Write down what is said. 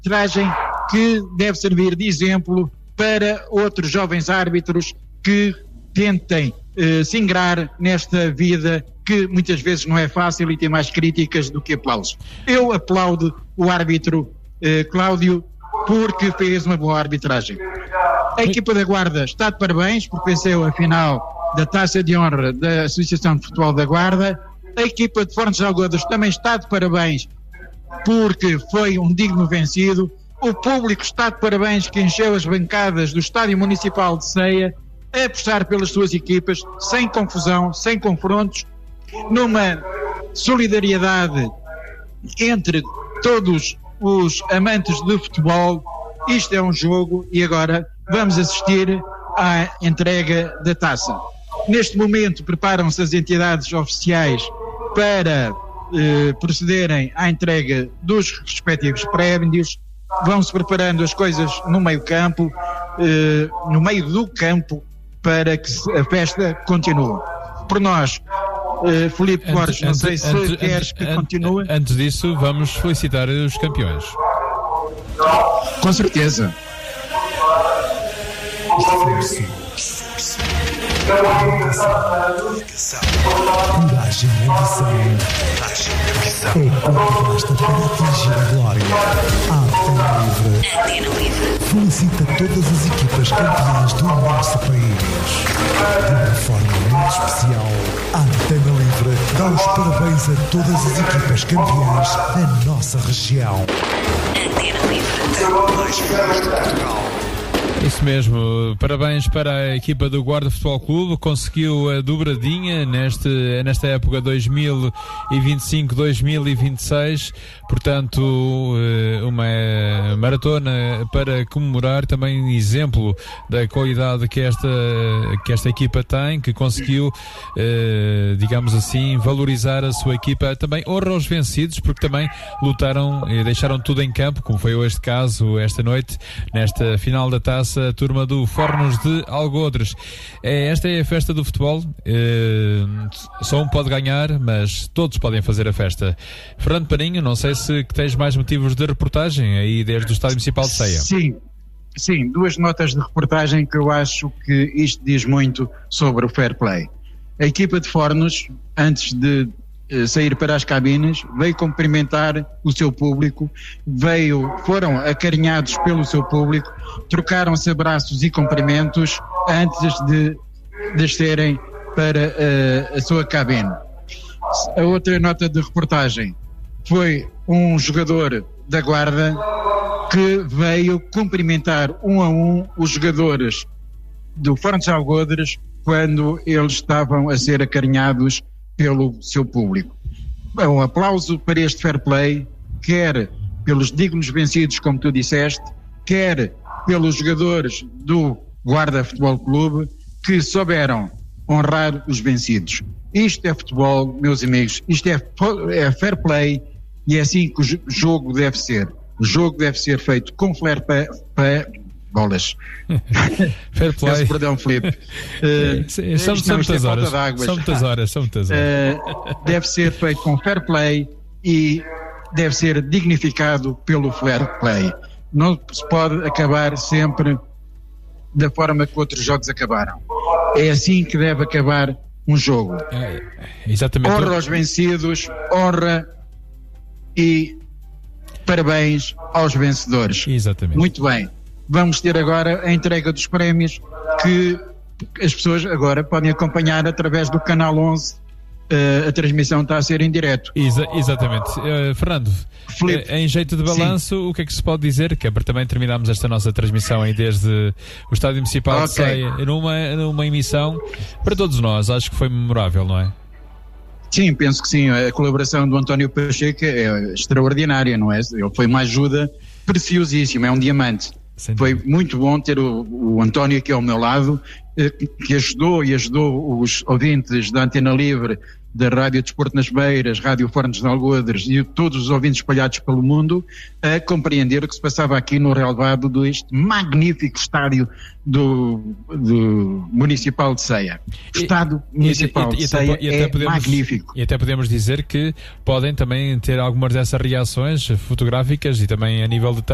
arbitragem que deve servir de exemplo para outros jovens árbitros que tentem se ingrar nesta vida que muitas vezes não é fácil e tem mais críticas do que aplausos. Eu aplaudo o árbitro Cláudio porque fez uma boa arbitragem. A equipa da Guarda está de parabéns porque venceu a final da Taça de Honra da Associação de Futebol da Guarda. A equipa de Fornos de Algodas também está de parabéns porque foi um digno vencido. O público está de parabéns que encheu as bancadas do Estádio Municipal de Ceia a apostar pelas suas equipas, sem confusão, sem confrontos, numa solidariedade entre todos os amantes de futebol. Isto é um jogo e agora vamos assistir à entrega da taça. Neste momento preparam-se as entidades oficiais para procederem à entrega dos respectivos prémios. Vão-se preparando as coisas no meio campo, no meio do campo, para que a festa continue. Por nós, Filipe Borges, não sei se queres que continue. Antes disso, vamos felicitar os campeões. Com certeza. Coragem e ambição é contraposta para atingir a glória. A Antena Livre felicita todas as equipas campeãs do nosso país. De uma forma muito especial, a Antena Livre dá os parabéns a todas as equipas campeãs da nossa região. Antena Livre, mais forte de Portugal. Isso mesmo, parabéns para a equipa do Guarda Futebol Clube, conseguiu a dobradinha nesta época 2025-2026, portanto uma maratona para comemorar, também um exemplo da qualidade que esta equipa tem, que conseguiu, digamos assim, valorizar a sua equipa, também honra aos vencidos, porque também lutaram e deixaram tudo em campo, como foi este caso, esta noite, nesta final da taça, a turma do Fornos de Algodres. Esta é a festa do futebol, só um pode ganhar, mas todos podem fazer a festa. Fernando Paninho, não sei se tens mais motivos de reportagem aí desde o Estádio Municipal de Ceia. Sim, duas notas de reportagem que eu acho que isto diz muito sobre o fair play. A equipa de Fornos, antes de sair para as cabines, veio cumprimentar o seu público, foram acarinhados pelo seu público, trocaram-se abraços e cumprimentos antes de descerem para a sua cabine. A outra nota de reportagem foi um jogador da Guarda que veio cumprimentar um a um os jogadores do Fornos de Algodres quando eles estavam a ser acarinhados pelo seu público. Um aplauso para este fair play, quer pelos dignos vencidos, como tu disseste, quer pelos jogadores do Guarda Futebol Clube que souberam honrar os vencidos. Isto é futebol, meus amigos, isto é fair play e é assim que o jogo deve ser. O jogo deve ser feito com fair play. Bolas. Fair play. Peço perdão, Filipe. São muitas horas. Deve ser feito com fair play e deve ser dignificado pelo fair play. Não se pode acabar sempre da forma que outros jogos acabaram. É assim que deve acabar um jogo. Exatamente. Honra aos vencidos, honra e parabéns aos vencedores. Exatamente. Muito bem. Vamos ter agora a entrega dos prémios que as pessoas agora podem acompanhar através do Canal 11. A transmissão está a ser em direto. Exatamente. Fernando, em jeito de balanço, sim, o que é que se pode dizer? Que é para também terminarmos esta nossa transmissão aí desde o Estádio Municipal de Ceia, numa emissão para todos nós. Acho que foi memorável, não é? Sim, penso que sim. A colaboração do António Pacheco é extraordinária, não é? Ele foi uma ajuda preciosíssima, é um diamante. Foi muito bom ter o António aqui ao meu lado, que ajudou os ouvintes da Antena Livre, da Rádio Desporto nas Beiras, Rádio Fornos de Algodres e todos os ouvintes espalhados pelo mundo a compreender o que se passava aqui no relvado deste magnífico estádio do Municipal de Ceia. O estádio Municipal de Ceia magnífico. E até podemos dizer que podem também ter algumas dessas reações fotográficas e também a nível de